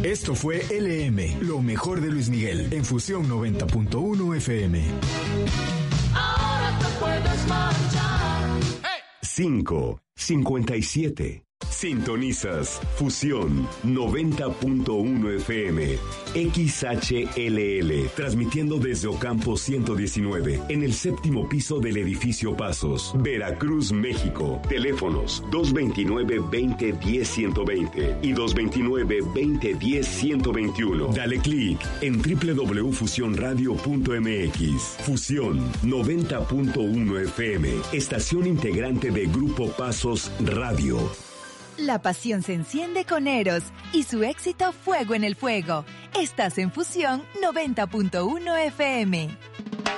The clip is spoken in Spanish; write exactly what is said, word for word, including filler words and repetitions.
Esto fue L M, lo mejor de Luis Miguel, en Fusión noventa punto uno F M. Ahora te puedes marchar. cinco cincuenta y siete. Sintonizas Fusión noventa punto uno F M, X H L L, transmitiendo desde Ocampo ciento diecinueve, en el séptimo piso del edificio Pasos, Veracruz, México. Teléfonos dos veintinueve, veinte, diez, ciento veinte y dos veintinueve, veinte, diez, ciento veintiuno. Dale clic en doble u doble u doble u punto fusión radio punto m x. Fusión noventa punto uno F M, estación integrante de Grupo Pasos Radio. La pasión se enciende con Eros y su éxito Fuego en el Fuego. Estás en Fusión noventa punto uno F M.